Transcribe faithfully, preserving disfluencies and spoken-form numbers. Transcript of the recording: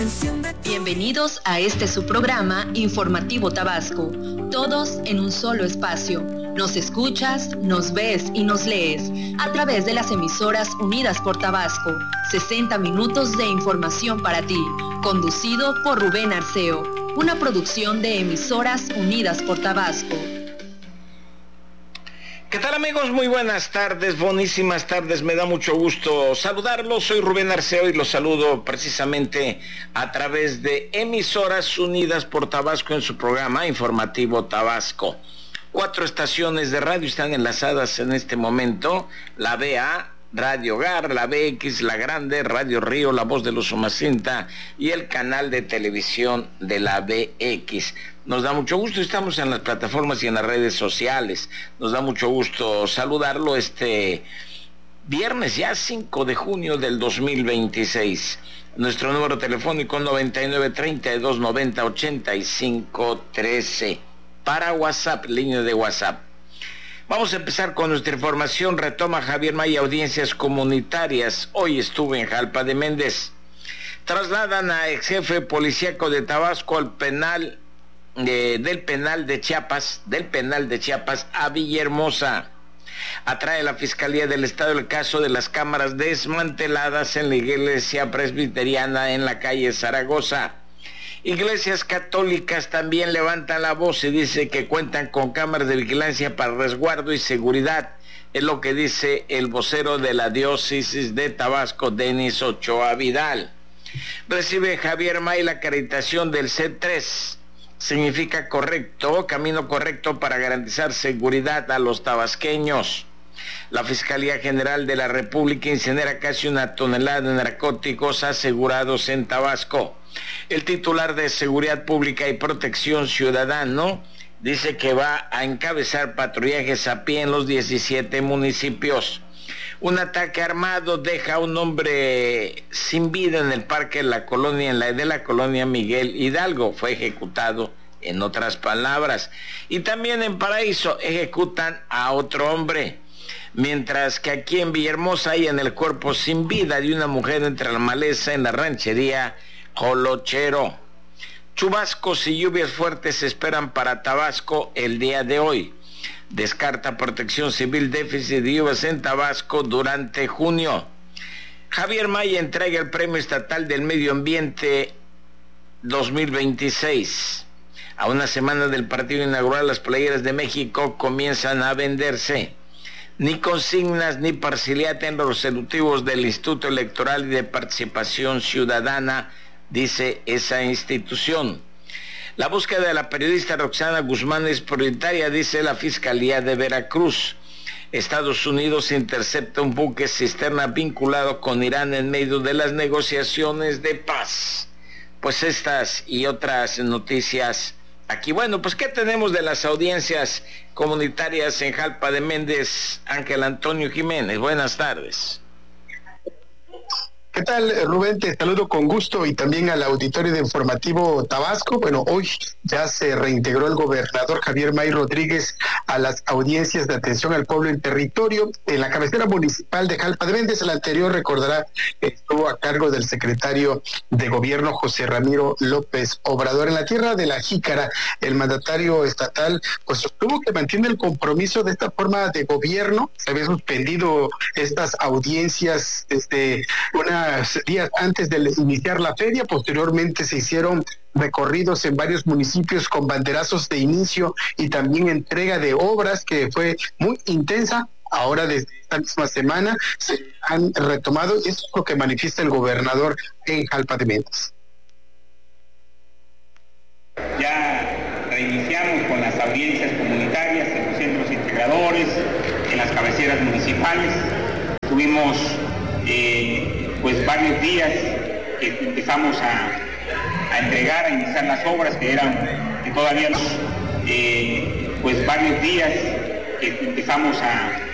Bienvenidos a este su programa Informativo Tabasco, todos en un solo espacio. Nos escuchas, nos ves y nos lees a través de las emisoras Unidas por Tabasco. sesenta minutos de información para ti, conducido por Rubén Arceo, una producción de Emisoras Unidas por Tabasco. ¿Qué tal, amigos? Muy buenas tardes, buenísimas tardes, me da mucho gusto saludarlos. Soy Rubén Arceo y los saludo precisamente a través de Emisoras Unidas por Tabasco en su programa Informativo Tabasco. Cuatro estaciones de radio están enlazadas en este momento: la B A, Radio Hogar, la B X, La Grande, Radio Río, La Voz de los Umacinta y el canal de televisión de la B X. Nos da mucho gusto, estamos en las plataformas y en las redes sociales. Nos da mucho gusto saludarlo este viernes ya cinco de junio del dos mil veintiséis. Nuestro número telefónico noventa y nueve, treinta y dos, noventa, ochenta y cinco, trece. Para WhatsApp, línea de WhatsApp. Vamos a empezar con nuestra información. Retoma Javier May audiencias comunitarias. Hoy estuve en Jalpa de Méndez. Trasladan a ex jefe policíaco de Tabasco al penal eh, del penal de Chiapas, del penal de Chiapas a Villahermosa. Atrae la Fiscalía del Estado el caso de las cámaras desmanteladas en la iglesia presbiteriana en la calle Zaragoza. Iglesias católicas también levantan la voz y dice que cuentan con cámaras de vigilancia para resguardo y seguridad. Es lo que dice el vocero de la diócesis de Tabasco, Denis Ochoa Vidal. Recibe Javier May la acreditación del C tres. Significa correcto, camino correcto para garantizar seguridad a los tabasqueños. La Fiscalía General de la República incinera casi una tonelada de narcóticos asegurados en Tabasco. El titular de Seguridad Pública y Protección Ciudadano dice que va a encabezar patrullajes a pie en los diecisiete municipios. Un ataque armado deja a un hombre sin vida en el parque de la colonia, en la de la colonia Miguel Hidalgo. Fue ejecutado, en otras palabras. Y también en Paraíso ejecutan a otro hombre. Mientras que aquí en Villahermosa hay en el cuerpo sin vida de una mujer entre la maleza en la ranchería Colochero. Chubascos y lluvias fuertes se esperan para Tabasco el día de hoy. Descarta Protección Civil déficit de lluvias en Tabasco durante junio. Javier May entrega el Premio Estatal del Medio Ambiente dos mil veintiséis. A una semana del partido inaugural, las playeras de México comienzan a venderse. Ni consignas ni parcialidad en los resolutivos del Instituto Electoral y de Participación Ciudadana, dice esa institución. La búsqueda de la periodista Roxana Guzmán es prioritaria, dice la Fiscalía de Veracruz. Estados Unidos intercepta un buque cisterna vinculado con Irán en medio de las negociaciones de paz. Pues estas y otras noticias aquí. Bueno, pues ¿qué tenemos de las audiencias comunitarias en Jalpa de Méndez? Ángel Antonio Jiménez, buenas tardes. ¿Qué tal, Rubén? Te saludo con gusto y también al auditorio de Informativo Tabasco. Bueno, hoy ya se reintegró el gobernador Javier May Rodríguez a las audiencias de atención al pueblo en territorio en la cabecera municipal de Jalpa de Méndez. El anterior, recordará, estuvo a cargo del secretario de gobierno José Ramiro López Obrador. En la tierra de la Jícara, el mandatario estatal pues sostuvo que mantiene el compromiso de esta forma de gobierno. Se había suspendido estas audiencias desde una días antes de iniciar la feria. Posteriormente se hicieron recorridos en varios municipios con banderazos de inicio y también entrega de obras que fue muy intensa. Ahora desde esta misma semana se han retomado y eso es lo que manifiesta el gobernador en Jalpa de Méndez. Ya reiniciamos con las audiencias comunitarias en los centros integradores, en las cabeceras municipales. Tuvimos eh, pues varios días que empezamos a, a entregar, a iniciar las obras que eran, que todavía no, eh, pues varios días que empezamos a,